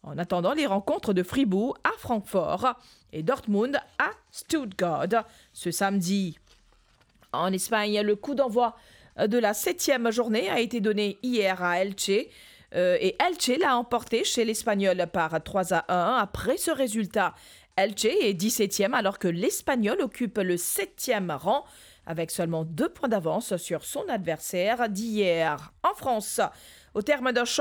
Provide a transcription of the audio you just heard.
En attendant les rencontres de Fribourg à Francfort et Dortmund à Stuttgart ce samedi. En Espagne, le coup d'envoi de la 7e journée a été donné hier à Elche. Et Elche l'a emporté chez l'Espagnol par 3-1. Après ce résultat, Elche est 17e alors que l'Espagnol occupe le 7e rang avec seulement 2 points d'avance sur son adversaire d'hier. En France, au terme d'un choc